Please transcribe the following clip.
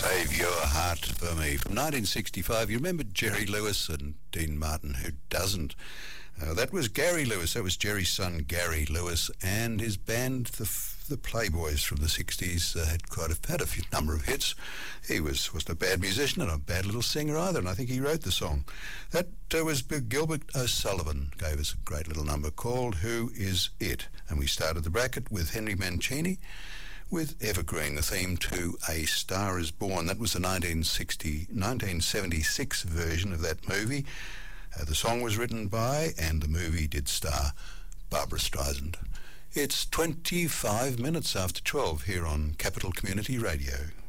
Save Your Heart for Me from 1965. You remember Jerry Lewis and Dean Martin? Who doesn't? That was Gary Lewis. That was Jerry's son, Gary Lewis, and his band, the Playboys from the 60s, had a few number of hits. He wasn't a bad musician and a bad little singer either, and I think he wrote the song. That was Gilbert O'Sullivan gave us a great little number called Who Is It? And we started the bracket with Henry Mancini with Evergreen, the theme to A Star Is Born. That was the 1976 version of that movie. The song was written by, and the movie did star, Barbara Streisand. It's 25 minutes after 12 here on Capital Community Radio.